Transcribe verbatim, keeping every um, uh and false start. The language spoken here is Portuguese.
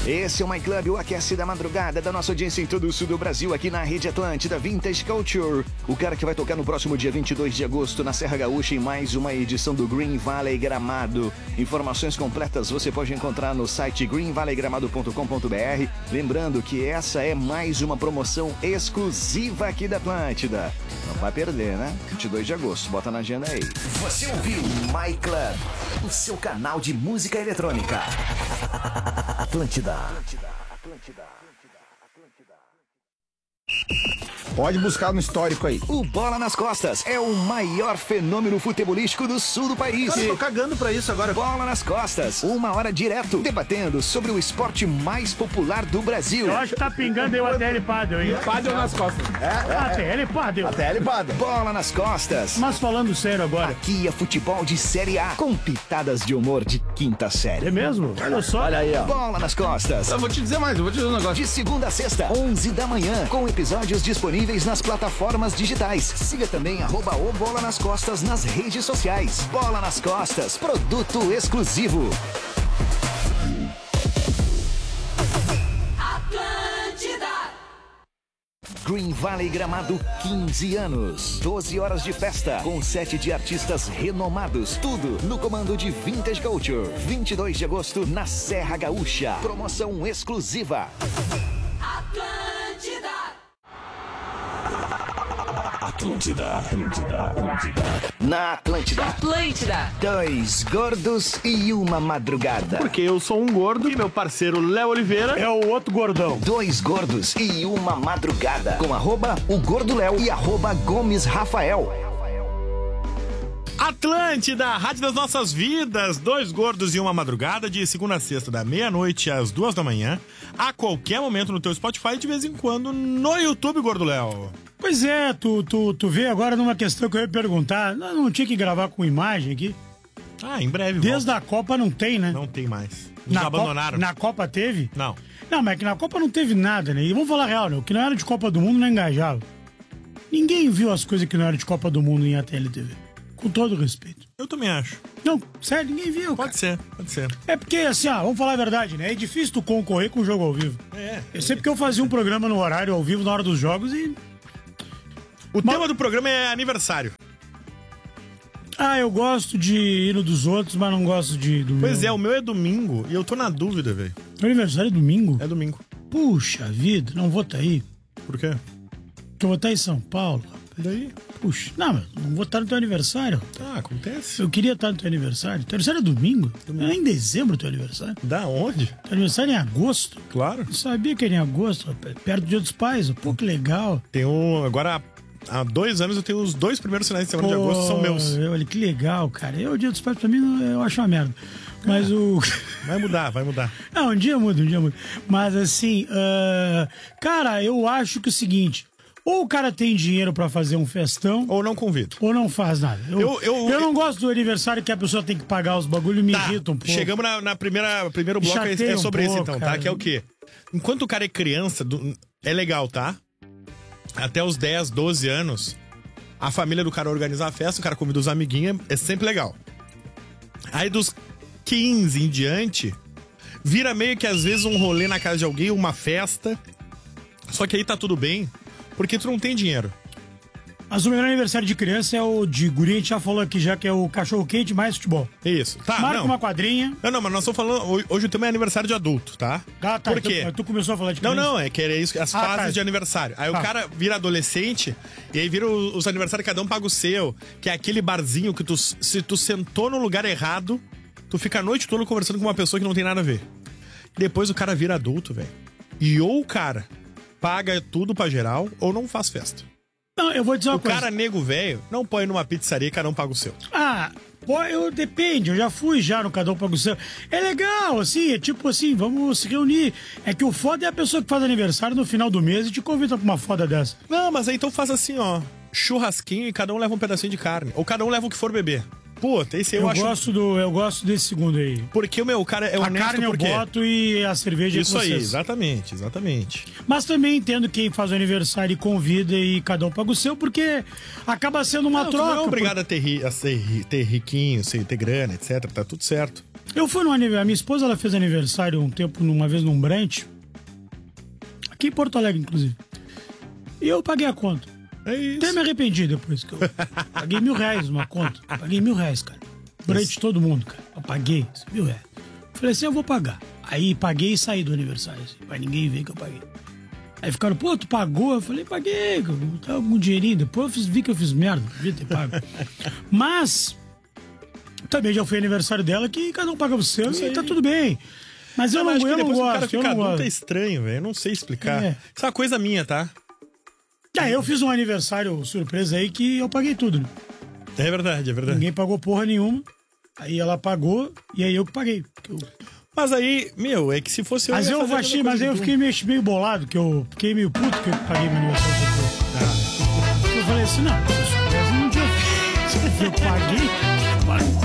Esse é o My Club, o aquece da madrugada da nossa audiência em todo o sul do Brasil, aqui na Rede Atlântida Vintage Culture. O cara que vai tocar no próximo dia vinte e dois de agosto na Serra Gaúcha em mais uma edição do Green Valley Gramado. Informações completas você pode encontrar no site green valley gramado ponto com ponto b r. Lembrando que essa é mais uma promoção exclusiva aqui da Atlântida. Não vai perder, né? vinte e dois de agosto, bota na agenda aí. Você ouviu My Club, o seu canal de música eletrônica. Atlântida. Atlântida, Atlântida, Atlântida. Pode buscar no histórico aí. O Bola nas Costas é o maior fenômeno futebolístico do sul do país. Cara, eu tô cagando pra isso agora. Bola nas Costas, uma hora direto, debatendo sobre o esporte mais popular do Brasil. Eu acho que tá pingando eu até ele pádel, hein? Pádel nas costas. É, é, até ele pádel. Até ele pádel. Bola nas Costas. Mas falando sério agora. Aqui é futebol de Série A, com pitadas de humor de quinta série. É mesmo? Olha só. Olha aí, ó. Bola nas Costas. Eu vou te dizer mais, eu vou te dizer um negócio. De segunda a sexta, onze da manhã, com episódios disponíveis nas plataformas digitais. Siga também arroba o Bola nas Costas nas redes sociais. Bola nas Costas, produto exclusivo. Atlântida. Green Valley Gramado, quinze anos. doze horas de festa, com sete de artistas renomados. Tudo no comando de Vintage Culture. vinte e dois de agosto, na Serra Gaúcha. Promoção exclusiva. Atlântida. Atlântida, Atlântida, Atlântida. Na Atlântida. Atlântida. Dois gordos e uma madrugada. Porque eu sou um gordo e meu parceiro Léo Oliveira é o outro gordão. Dois gordos e uma madrugada. Com arroba o Gordo Léo e arroba Gomes Rafael. Atlântida, rádio das nossas vidas. Dois gordos e uma madrugada, de segunda a sexta, da meia-noite às duas da manhã. A qualquer momento no teu Spotify, de vez em quando no YouTube, Gordo Léo. Pois é, tu, tu, tu vê agora numa questão que eu ia perguntar. Não, não tinha que gravar com imagem aqui? Ah, em breve. Desde volta. a Copa não tem, né? Não tem mais. Nos Na abandonaram. Copa, na Copa teve? Não. Não, mas é que na Copa não teve nada, né? E vamos falar a real, né? O que não era de Copa do Mundo não engajava. Ninguém viu as coisas que não eram de Copa do Mundo em A T L T V. Com todo respeito. Eu também acho. Não, sério, ninguém viu. Pode cara. ser, pode ser. É porque, assim, ó, vamos falar a verdade, né? É difícil tu concorrer com o jogo ao vivo. É. Eu sei porque eu fazia um programa no horário ao vivo na hora dos jogos e... O Mas... tema do programa é aniversário. Ah, eu gosto de ir no dos outros, mas não gosto de do Pois meu. é, o meu é domingo e eu tô na dúvida, velho. Teu aniversário é domingo? É domingo. Puxa vida, não vou estar aí. Por quê? Porque eu vou estar em São Paulo. E daí? Puxa, não, mas não vou estar no teu aniversário. Ah, acontece. Eu queria estar no teu aniversário. Teu aniversário é domingo? domingo. É em dezembro teu aniversário. Da onde? Teu aniversário é em agosto? Claro. Eu sabia que era em agosto, rapaz. Perto do Dia dos Pais. Pô, que legal. Tem um... Agora, há dois anos eu tenho os dois primeiros finais de semana Pô, de agosto são meus. Olha, que legal, cara. Eu, o Dia dos Pais, pra mim, eu acho uma merda. Mas é. o... Vai mudar, vai mudar. Não, um dia muda, um dia muda. Mas assim, uh... cara, eu acho que é o seguinte... Ou o cara tem dinheiro pra fazer um festão... Ou não convido. Ou não faz nada. Eu, eu, eu, eu não gosto do aniversário que a pessoa tem que pagar os bagulhos, me tá, irrita um pouco. Chegamos na, na primeira primeiro bloco, é, é sobre um isso pouco, então, cara. tá? Que é o quê? Enquanto o cara é criança, do, é legal, tá? Até os dez, doze anos, a família do cara organiza a festa, o cara convida os amiguinhos, é sempre legal. Aí dos quinze em diante, vira meio que às vezes um rolê na casa de alguém, uma festa. Só que aí tá tudo bem, porque tu não tem dinheiro. Mas o melhor aniversário de criança é o de guri, a gente já falou aqui já, que é o cachorro quente mais futebol. Isso. Tá, Marca não. uma quadrinha. Não, não, mas nós estamos falando... Hoje o tema é aniversário de adulto, tá? Ah, tá. Por quê? Tu, tu começou a falar de Não, criança. não, é que era isso, as Ah, fases tá. de aniversário. Aí Tá. o cara vira adolescente, e aí vira os, os aniversários, cada um paga o seu, que é aquele barzinho que tu, se tu sentou no lugar errado, tu fica a noite toda conversando com uma pessoa que não tem nada a ver. Depois o cara vira adulto, velho. E ou o cara paga tudo pra geral, ou não faz festa. Não, eu vou dizer uma O coisa. cara nego velho não põe numa pizzaria e cada um paga o seu. Ah, pô, eu depende, eu já fui já no Cada Um Paga o Seu. É legal, assim, é tipo assim, vamos se reunir. É que o foda é a pessoa que faz aniversário no final do mês e te convida pra uma foda dessa. Não, mas aí então faz assim, ó. Churrasquinho e cada um leva um pedacinho de carne. Ou cada um leva o que for beber. Puta, esse eu, Eu, acho... gosto do, eu gosto desse segundo aí. Porque o meu cara é A honesto carne eu porque... boto e a cerveja Isso é com aí, vocês. exatamente, exatamente. Mas também entendo quem faz o aniversário e convida e cada um paga o seu, porque acaba sendo uma Não, tu troca. não é obrigado por... a ter, ri, a ser, ri- ter riquinho, ser, ter grana, etcétera. Tá tudo certo. Eu fui no aniversário. A minha esposa ela fez aniversário um tempo, uma vez num brunch. Aqui em Porto Alegre, inclusive. E eu paguei a conta. É isso. Até me arrependi depois. Que eu paguei mil reais numa conta. Paguei mil reais, cara. Brunch todo mundo, cara. Eu paguei mil reais. Falei assim, eu vou pagar. Aí paguei e saí do aniversário. Assim, pra ninguém ver que eu paguei. Aí ficaram, pô, tu pagou? Eu falei, paguei. Eu tava com um dinheirinho. Depois eu fiz, vi que eu fiz merda. Devia ter pago. Mas... também já foi aniversário dela que cada um paga o seu e tá tudo bem. Mas eu não, acho que eu não depois que o cara gosto, eu fica não adulto gosto. é estranho, velho. Eu não sei explicar. É. Isso é uma coisa minha, tá? Ah, eu fiz um aniversário surpresa aí que eu paguei tudo, né? É verdade, é verdade. Ninguém pagou porra nenhuma. Aí ela pagou e aí eu que paguei. Eu... Mas aí, meu, é que se fosse eu. Mas ia eu fazer a achei, mesma mas coisa aí eu que tu. fiquei meio, meio bolado, que eu fiquei meio puto que eu paguei meu aniversário surpresa. Ah. Eu falei assim, não, surpresa não tinha. Eu paguei.